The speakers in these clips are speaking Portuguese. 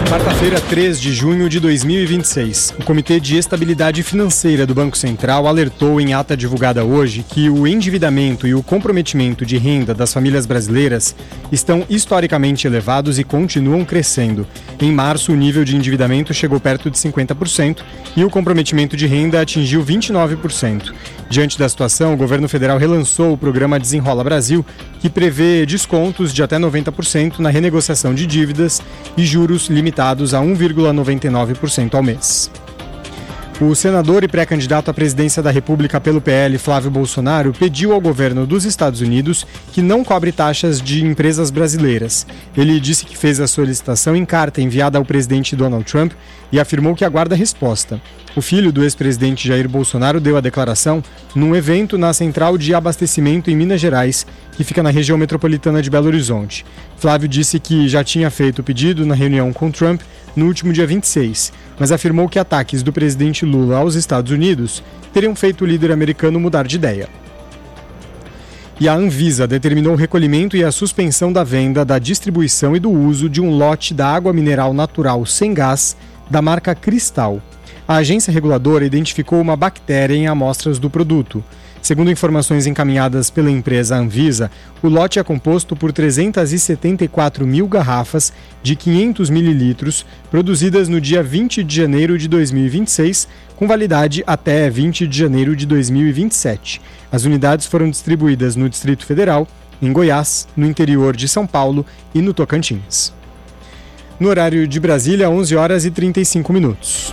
Quarta-feira, 3 de junho de 2026. O Comitê de Estabilidade Financeira do Banco Central alertou em ata divulgada hoje que o endividamento e o comprometimento de renda das famílias brasileiras estão historicamente elevados e continuam crescendo. Em março, o nível de endividamento chegou perto de 50% e o comprometimento de renda atingiu 29%. Diante da situação, o governo federal relançou o programa Desenrola Brasil, que prevê descontos de até 90% na renegociação de dívidas e juros limitados a 1,99% ao mês. O senador e pré-candidato à presidência da República pelo PL, Flávio Bolsonaro, pediu ao governo dos Estados Unidos que não cobre taxas de empresas brasileiras. Ele disse que fez a solicitação em carta enviada ao presidente Donald Trump e afirmou que aguarda resposta. O filho do ex-presidente Jair Bolsonaro deu a declaração num evento na Central de Abastecimento em Minas Gerais, que fica na região metropolitana de Belo Horizonte. Flávio disse que já tinha feito o pedido na reunião com Trump no último dia 26, mas afirmou que ataques do presidente Lula aos Estados Unidos teriam feito o líder americano mudar de ideia. E a Anvisa determinou o recolhimento e a suspensão da venda, da distribuição e do uso de um lote da água mineral natural sem gás da marca Cristal. A agência reguladora identificou uma bactéria em amostras do produto. Segundo informações encaminhadas pela empresa Anvisa, o lote é composto por 374 mil garrafas de 500 mililitros, produzidas no dia 20 de janeiro de 2026, com validade até 20 de janeiro de 2027. As unidades foram distribuídas no Distrito Federal, em Goiás, no interior de São Paulo e no Tocantins. No horário de Brasília, 11 horas e 35 minutos.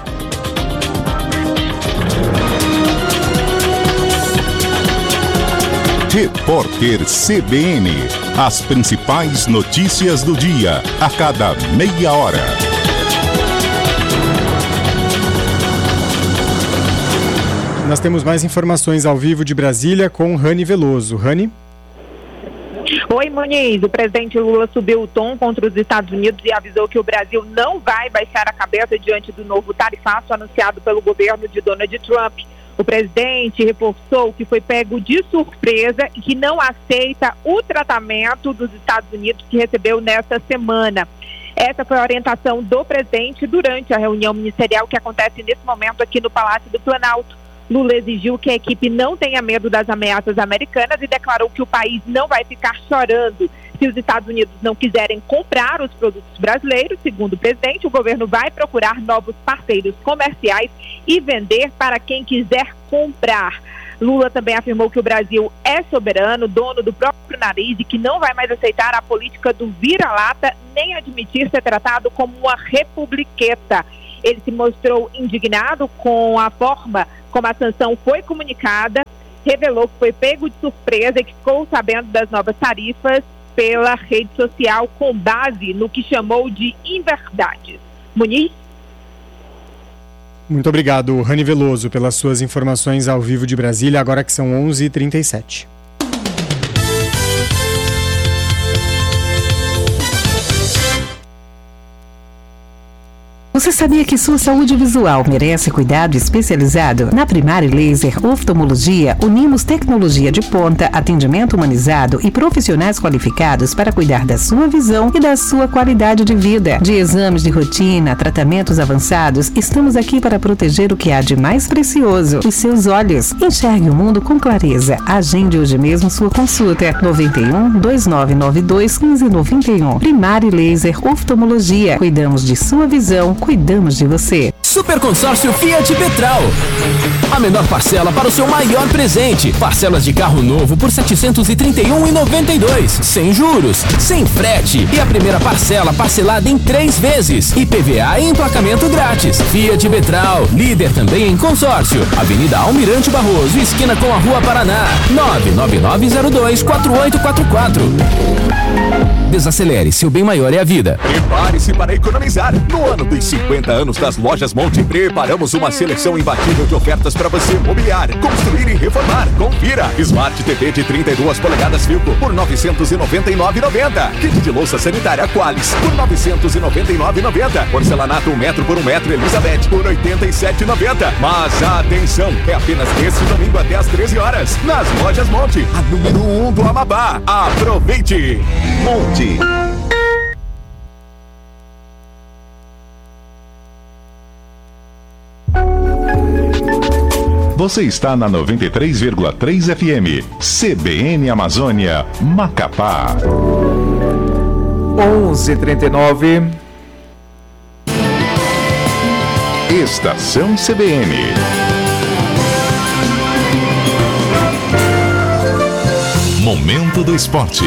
Repórter CBN. As principais notícias do dia, a cada meia hora. Nós temos mais informações ao vivo de Brasília com Rani Veloso. Rani? Oi, Muniz. O presidente Lula subiu o tom contra os Estados Unidos e avisou que o Brasil não vai baixar a cabeça diante do novo tarifaço anunciado pelo governo de Donald Trump. O presidente reforçou que foi pego de surpresa e que não aceita o tratamento dos Estados Unidos que recebeu nesta semana. Essa foi a orientação do presidente durante a reunião ministerial que acontece nesse momento aqui no Palácio do Planalto. Lula exigiu que a equipe não tenha medo das ameaças americanas e declarou que o país não vai ficar chorando. Se os Estados Unidos não quiserem comprar os produtos brasileiros, segundo o presidente, o governo vai procurar novos parceiros comerciais e vender para quem quiser comprar. Lula também afirmou que o Brasil é soberano, dono do próprio nariz e que não vai mais aceitar a política do vira-lata nem admitir ser tratado como uma republiqueta. Ele se mostrou indignado com a forma como a sanção foi comunicada, revelou que foi pego de surpresa e que ficou sabendo das novas tarifas pela rede social com base no que chamou de inverdades. Muniz? Muito obrigado, Rani Veloso, pelas suas informações ao vivo de Brasília, agora que são 11h37. Você sabia que sua saúde visual merece cuidado especializado? Na Primari Laser Oftalmologia, unimos tecnologia de ponta, atendimento humanizado e profissionais qualificados para cuidar da sua visão e da sua qualidade de vida. De exames de rotina, tratamentos avançados, estamos aqui para proteger o que há de mais precioso, os seus olhos. Enxergue o mundo com clareza. Agende hoje mesmo sua consulta. 91-2992-1591. Primari Laser Oftalmologia. Cuidamos de sua visão, cuidamos de você. Super Consórcio Fiat Petral. A menor parcela para o seu maior presente. Parcelas de carro novo por R$ 731,92. Sem juros, sem frete. E a primeira parcela parcelada em 3 vezes. IPVA e emplacamento grátis. Fiat Petral, líder também em consórcio. Avenida Almirante Barroso, esquina com a Rua Paraná. 99902-4844. Desacelere, seu bem maior é a vida. Prepare-se para economizar. No ano dos 50 anos das Lojas Monte, preparamos uma seleção imbatível de ofertas para você mobiliar, construir e reformar. Confira. Smart TV de 32 polegadas Filco por R$ 999,90. Kit de louça sanitária Qualis por R$ 999,90. Porcelanato 1 metro por 1 metro Elizabeth por R$ 87,90. Mas atenção, é apenas neste domingo até às 13 horas. Nas Lojas Monte, a número 1 do Amapá. Aproveite! Monte. Você está na 93,3 FM. CBN Amazônia, Macapá. 11h39. Estação CBN. Momento do esporte.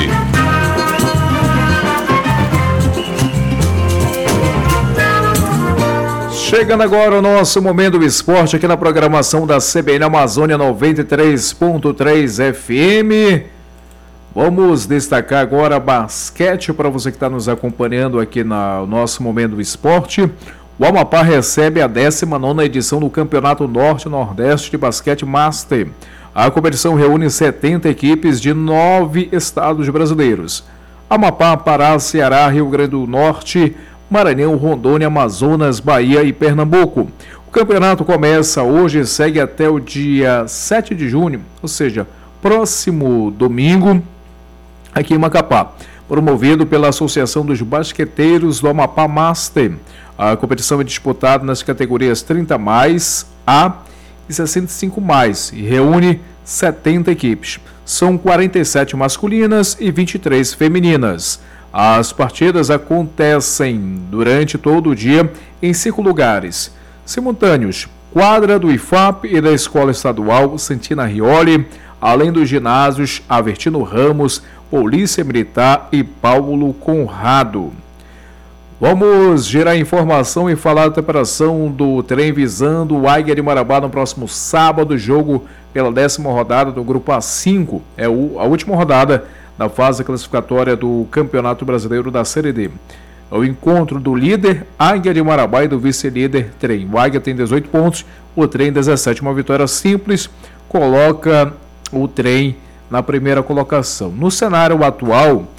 Chegando agora o nosso Momento do Esporte aqui na programação da CBN Amazônia 93.3 FM. Vamos destacar agora basquete para você que está nos acompanhando aqui no nosso Momento do Esporte. O Amapá recebe a 19ª edição do Campeonato Norte-Nordeste de Basquete Master. A competição reúne 70 equipes de 9 estados brasileiros: Amapá, Pará, Ceará, Rio Grande do Norte, Maranhão, Rondônia, Amazonas, Bahia e Pernambuco. O campeonato começa hoje e segue até o dia 7 de junho, ou seja, próximo domingo, aqui em Macapá, promovido pela Associação dos Basqueteiros do Amapá Master. A competição é disputada nas categorias 30+, A e 65+, e reúne 70 equipes. São 47 masculinas e 23 femininas. As partidas acontecem durante todo o dia em 5 lugares simultâneos: quadra do IFAP e da Escola Estadual Santina Rioli, além dos ginásios Avertino Ramos, Polícia Militar e Paulo Conrado. Vamos gerar informação e falar da preparação do trem visando o Águia de Marabá no próximo sábado, jogo pela 10ª rodada do Grupo A5, é a última rodada na fase classificatória do Campeonato Brasileiro da Série D. É o encontro do líder Águia de Marabá e do vice-líder Trem. O Águia tem 18 pontos, o Trem 17, uma vitória simples, coloca o Trem na primeira colocação. No cenário atual,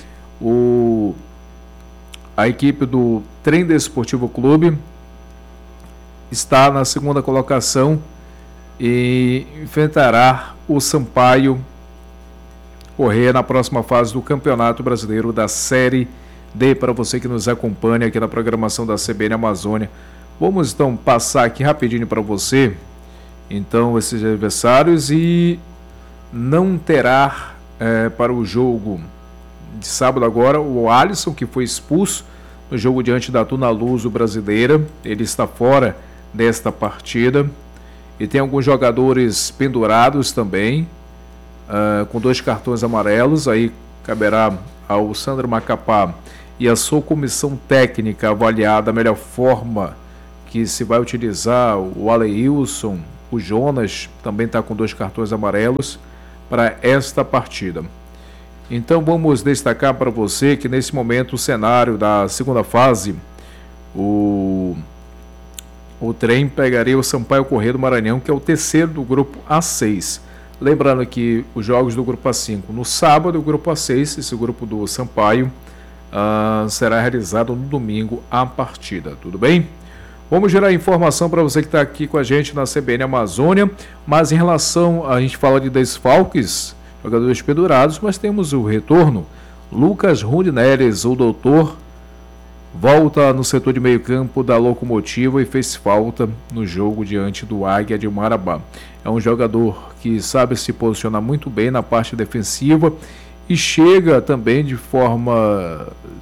a equipe do Trem Desportivo Clube está na segunda colocação e enfrentará o Sampaio Corrêa na próxima fase do Campeonato Brasileiro da Série D. Para você que nos acompanha aqui na programação da CBN Amazônia, vamos então passar aqui rapidinho para você então esses adversários. E não terá para o jogo de sábado agora o Alisson, que foi expulso no jogo diante da Tuna Luso Brasileira. Ele está fora desta partida. E tem alguns jogadores pendurados também, com 2 cartões amarelos. Aí caberá ao Sandro Macapá e a sua comissão técnica avaliar da melhor forma que se vai utilizar o Aleilson. O Jonas também está com 2 cartões amarelos para esta partida. Então vamos destacar para você que nesse momento o cenário da segunda fase, o Trem pegaria o Sampaio Corrêa do Maranhão, que é o terceiro do grupo A6. Lembrando que os jogos do grupo A5 no sábado, o grupo A6, esse grupo do Sampaio, será realizado no domingo a partida, tudo bem? Vamos gerar informação para você que está aqui com a gente na CBN Amazônia, mas em relação, a gente fala de desfalques, jogadores pendurados, mas temos o retorno. Lucas Rundineres, o doutor, volta no setor de meio campo da Locomotiva e fez falta no jogo diante do Águia de Marabá. É um jogador que sabe se posicionar muito bem na parte defensiva e chega também de forma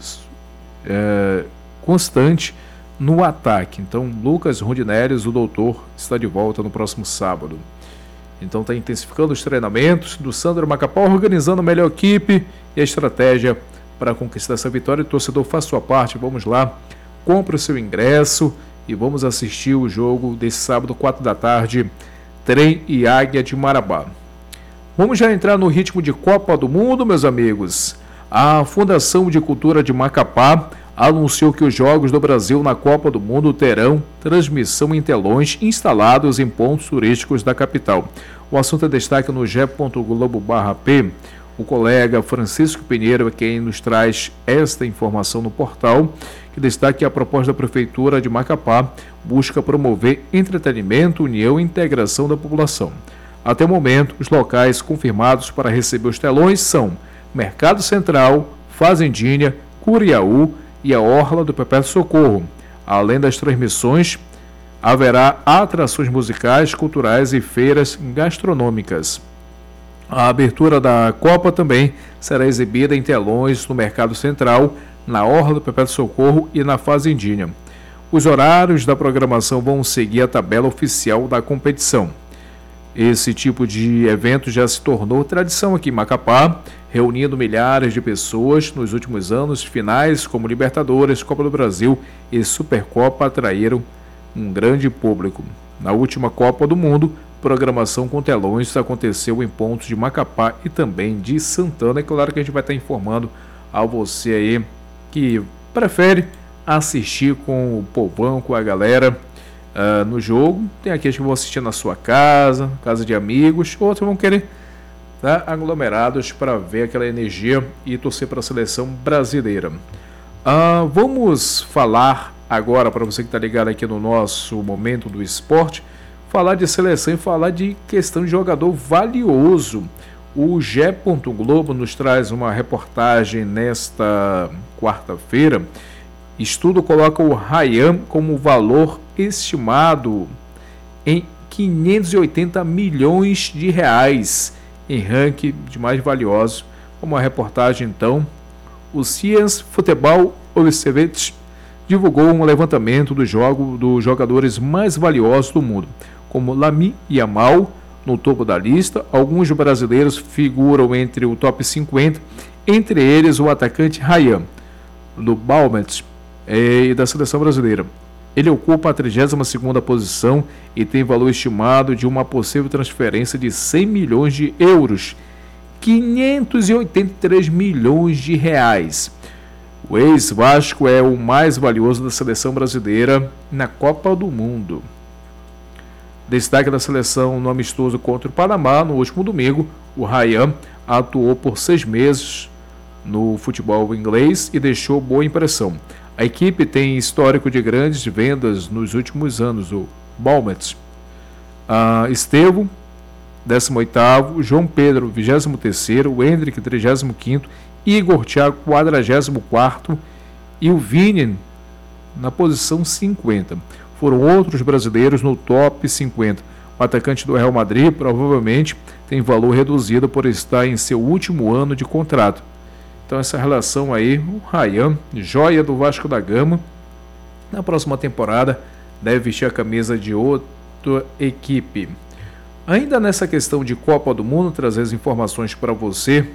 constante no ataque. Então, Lucas Rundineres, o doutor, está de volta no próximo sábado. Então está intensificando os treinamentos do Sandro Macapá, organizando a melhor equipe e a estratégia para conquistar essa vitória. O torcedor, faça sua parte, vamos lá, compre o seu ingresso e vamos assistir o jogo desse sábado, 4 da tarde, Trem e Águia de Marabá. Vamos já entrar no ritmo de Copa do Mundo, meus amigos. A Fundação de Cultura de Macapá anunciou que os Jogos do Brasil na Copa do Mundo terão transmissão em telões instalados em pontos turísticos da capital. O assunto é destaque no ge.globo.p. O colega Francisco Pinheiro é quem nos traz esta informação no portal, que destaca que a proposta da Prefeitura de Macapá busca promover entretenimento, união e integração da população. Até o momento, os locais confirmados para receber os telões são Mercado Central, Fazendinha, Curiaú e a Orla do Perpétuo Socorro, além das transmissões Haverá atrações musicais, culturais e feiras gastronômicas. A abertura da Copa também será exibida em telões no Mercado Central, na Orla do Perpétuo Socorro e na Fazendinha. Os horários da programação vão seguir a tabela oficial da competição. Esse tipo de evento já se tornou tradição aqui em Macapá, reunindo milhares de pessoas. Nos últimos anos, finais como Libertadores, Copa do Brasil e Supercopa atraíram um grande público. Na última Copa do Mundo, programação com telões aconteceu em pontos de Macapá e também de Santana. É claro que a gente vai estar informando a você aí que prefere assistir com o povão, com a galera no jogo. Tem aqueles que vão assistir na sua casa, casa de amigos, outros vão querer estar aglomerados para ver aquela energia e torcer para a seleção brasileira. Vamos falar agora, para você que está ligado aqui no nosso Momento do Esporte, falar de seleção e falar de questão de jogador valioso. O GE. Globo nos traz uma reportagem nesta quarta-feira. Estudo coloca o Ryan como valor estimado em 580 milhões de reais em ranking de mais valiosos. Como a reportagem, então, o Science Football Observatory divulgou um levantamento dos jogadores mais valiosos do mundo, como Lamine Yamal no topo da lista. Alguns brasileiros figuram entre o top 50, entre eles o atacante Ryan, do Bournemouth e da seleção brasileira. Ele ocupa a 32ª posição e tem valor estimado de uma possível transferência de 100 milhões de euros, 583 milhões de reais. O ex-Vasco é o mais valioso da seleção brasileira na Copa do Mundo. Destaque da seleção no amistoso contra o Panamá no último domingo, o Ryan atuou por 6 meses no futebol inglês e deixou boa impressão. A equipe tem histórico de grandes vendas nos últimos anos. O Bournemouth, Estevão, 18º, João Pedro, 23º, o Hendrick, 35º, Igor Thiago, 44º e o Vini na posição 50. Foram outros brasileiros no top 50. O atacante do Real Madrid provavelmente tem valor reduzido por estar em seu último ano de contrato. Então essa relação aí, o Ryan, joia do Vasco da Gama, na próxima temporada deve vestir a camisa de outra equipe. Ainda nessa questão de Copa do Mundo, trazer as informações para você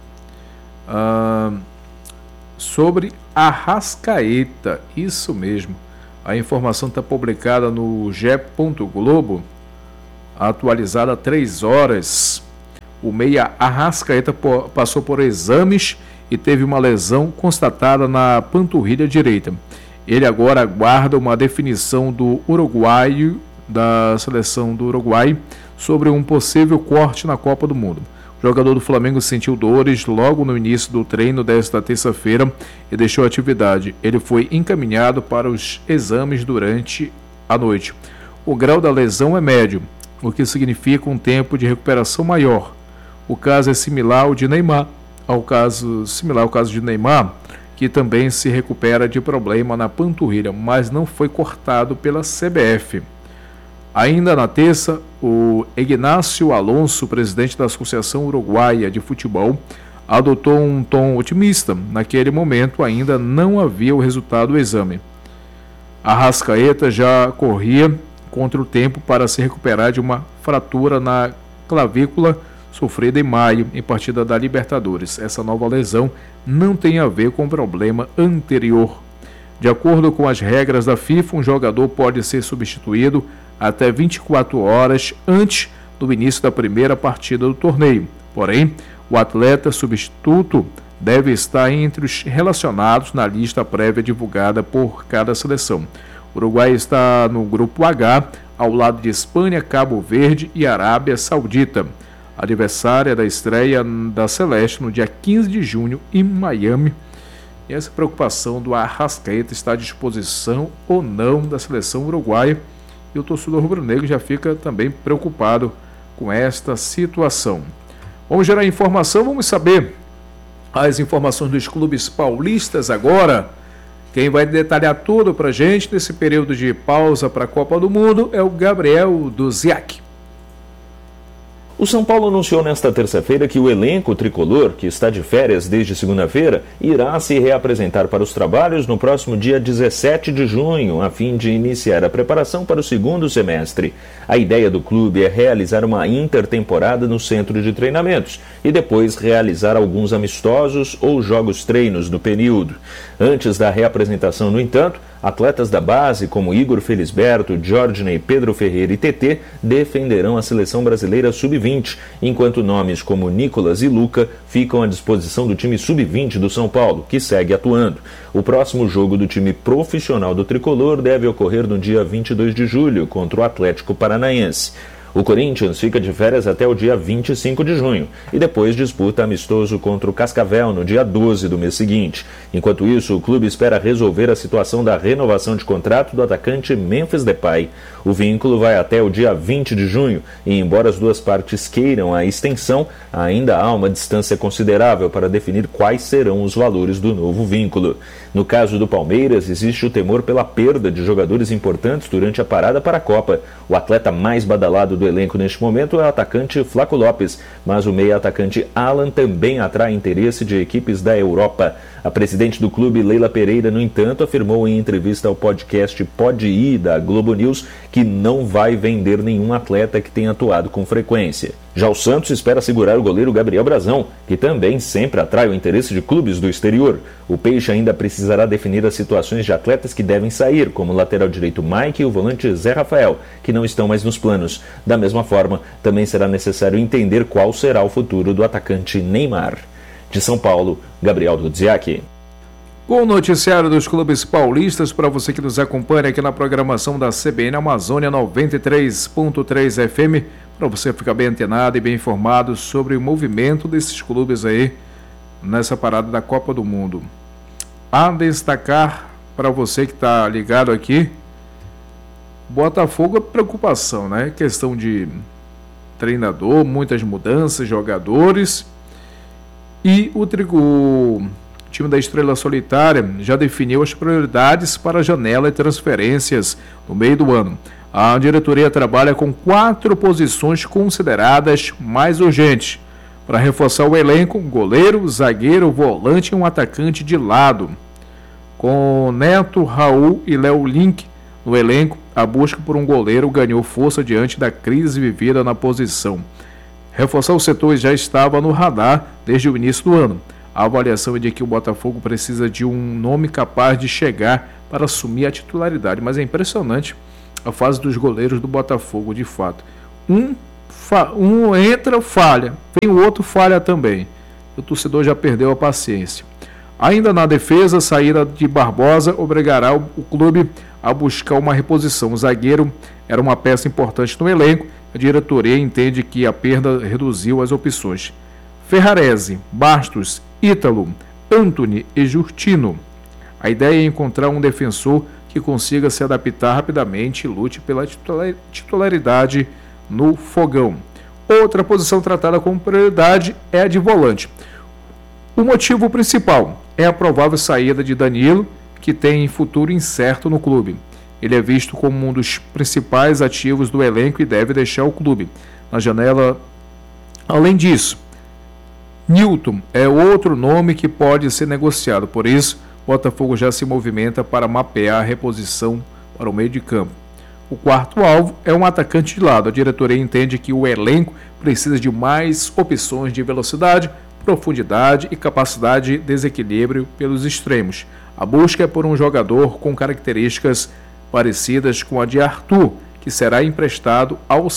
sobre Arrascaeta. Isso mesmo, a informação está publicada no GE. Globo, atualizada há 3 horas. O meia Arrascaeta passou por exames e teve uma lesão constatada na panturrilha direita. Ele agora aguarda uma definição do uruguaio, da seleção do Uruguai, sobre um possível corte na Copa do Mundo. O jogador do Flamengo sentiu dores logo no início do treino desta terça-feira e deixou a atividade. Ele foi encaminhado para os exames durante a noite. O grau da lesão é médio, o que significa um tempo de recuperação maior. O caso é similar ao de Neymar, ao caso de Neymar, que também se recupera de problema na panturrilha, mas não foi cortado pela CBF. Ainda na terça, o Ignacio Alonso, presidente da Associação Uruguaia de Futebol, adotou um tom otimista. Naquele momento ainda não havia o resultado do exame. Arrascaeta já corria contra o tempo para se recuperar de uma fratura na clavícula sofrida em maio em partida da Libertadores. Essa nova lesão não tem a ver com o problema anterior. De acordo com as regras da FIFA, um jogador pode ser substituído até 24 horas antes do início da primeira partida do torneio. Porém, o atleta substituto deve estar entre os relacionados na lista prévia divulgada por cada seleção. O Uruguai está no grupo H, ao lado de Espanha, Cabo Verde e Arábia Saudita. Adversária da estreia da Celeste no dia 15 de junho em Miami. E essa preocupação do Arrascaeta está à disposição ou não da seleção uruguaia. E o torcedor rubro-negro já fica também preocupado com esta situação. Vamos gerar informação, vamos saber as informações dos clubes paulistas agora. Quem vai detalhar tudo para a gente nesse período de pausa para a Copa do Mundo é o Gabriel Duziak. O São Paulo anunciou nesta terça-feira que o elenco tricolor, que está de férias desde segunda-feira, irá se reapresentar para os trabalhos no próximo dia 17 de junho, a fim de iniciar a preparação para o segundo semestre. A ideia do clube é realizar uma intertemporada no centro de treinamentos e depois realizar alguns amistosos ou jogos-treinos no período. Antes da reapresentação, no entanto, atletas da base como Igor Felisberto, Jorginei, Pedro Ferreira e TT defenderão a seleção brasileira sub-20, enquanto nomes como Nicolas e Luca ficam à disposição do time sub-20 do São Paulo, que segue atuando. O próximo jogo do time profissional do tricolor deve ocorrer no dia 22 de julho, contra o Atlético Paranaense. O Corinthians fica de férias até o dia 25 de junho e depois disputa amistoso contra o Cascavel no dia 12 do mês seguinte. Enquanto isso, o clube espera resolver a situação da renovação de contrato do atacante Memphis Depay. O vínculo vai até o dia 20 de junho e, embora as duas partes queiram a extensão, ainda há uma distância considerável para definir quais serão os valores do novo vínculo. No caso do Palmeiras, existe o temor pela perda de jogadores importantes durante a parada para a Copa. O atleta mais badalado do elenco neste momento é o atacante Flaco Lopes, mas o meia-atacante Alan também atrai interesse de equipes da Europa. A presidente do clube, Leila Pereira, no entanto, afirmou em entrevista ao podcast Pode Ir da Globo News que não vai vender nenhum atleta que tenha atuado com frequência. Já o Santos espera segurar o goleiro Gabriel Brazão, que também sempre atrai o interesse de clubes do exterior. O Peixe ainda precisará definir as situações de atletas que devem sair, como o lateral direito Mike e o volante Zé Rafael, que não estão mais nos planos. Da mesma forma, também será necessário entender qual será o futuro do atacante Neymar. De São Paulo, Gabriel Duziak. Com o noticiário dos clubes paulistas, para você que nos acompanha aqui na programação da CBN Amazônia 93.3 FM, para você ficar bem antenado e bem informado sobre o movimento desses clubes aí nessa parada da Copa do Mundo. A destacar para você que está ligado aqui, Botafogo é preocupação, né? Questão de treinador, muitas mudanças, jogadores, e o time da Estrela Solitária já definiu as prioridades para a janela de transferências no meio do ano. A diretoria trabalha com 4 posições consideradas mais urgentes para reforçar o elenco: goleiro, zagueiro, volante e um atacante de lado. Com Neto, Raul e Léo Link no elenco, a busca por um goleiro ganhou força diante da crise vivida na posição. Reforçar o setor já estava no radar desde o início do ano. A avaliação é de que o Botafogo precisa de um nome capaz de chegar para assumir a titularidade, mas é impressionante a fase dos goleiros do Botafogo, de fato. Um entra, falha, vem o outro, falha também. O torcedor já perdeu a paciência. Ainda na defesa, a saída de Barbosa obrigará o clube a buscar uma reposição. O zagueiro era uma peça importante no elenco. A diretoria entende que a perda reduziu as opções. Ferrarese, Bastos, Ítalo, Antony e Jurtino. A ideia é encontrar um defensor que consiga se adaptar rapidamente e lute pela titularidade no Fogão. Outra posição tratada como prioridade é a de volante. O motivo principal é a provável saída de Danilo, que tem futuro incerto no clube. Ele é visto como um dos principais ativos do elenco e deve deixar o clube na janela. Além disso, Newton é outro nome que pode ser negociado. Por isso, Botafogo já se movimenta para mapear a reposição para o meio de campo. O quarto alvo é um atacante de lado. A diretoria entende que o elenco precisa de mais opções de velocidade, profundidade e capacidade de desequilíbrio pelos extremos. A busca é por um jogador com características parecidas com a de Arthur, que será emprestado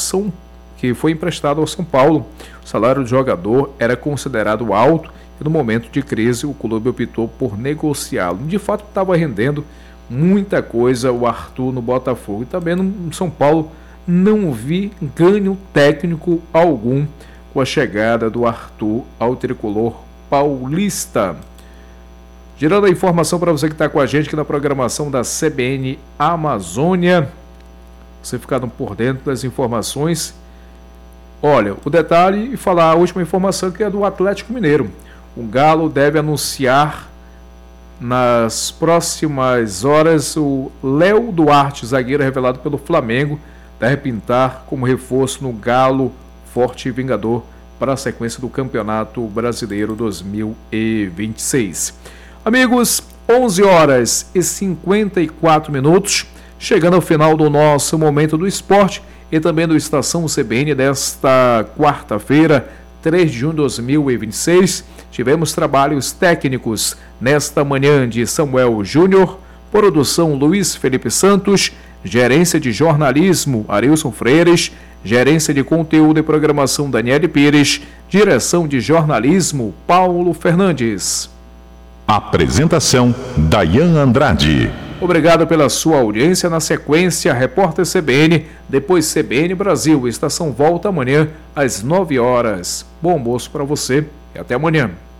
que foi emprestado ao São Paulo. O salário do jogador era considerado alto e no momento de crise o clube optou por negociá-lo. De fato, estava rendendo muita coisa o Arthur no Botafogo. E também no São Paulo não vi ganho técnico algum com a chegada do Arthur ao tricolor paulista. Gerando a informação para você que está com a gente aqui na programação da CBN Amazônia, você ficando por dentro das informações. Olha, o detalhe e falar a última informação que é do Atlético Mineiro. O Galo deve anunciar nas próximas horas, o Léo Duarte, zagueiro revelado pelo Flamengo, deve pintar como reforço no Galo forte e vingador para a sequência do Campeonato Brasileiro 2026. Amigos, 11h54, chegando ao final do nosso Momento do Esporte e também do Estação CBN desta quarta-feira, 3 de junho de 2026. Tivemos trabalhos técnicos nesta manhã de Samuel Júnior, produção Luiz Felipe Santos, gerência de jornalismo Arilson Freires, gerência de conteúdo e programação Daniele Pires, direção de jornalismo Paulo Fernandes. Apresentação Dayan Andrade. Obrigado pela sua audiência. Na sequência, Repórter CBN, depois CBN Brasil. Estação volta amanhã às 9 horas. Bom almoço para você e até amanhã.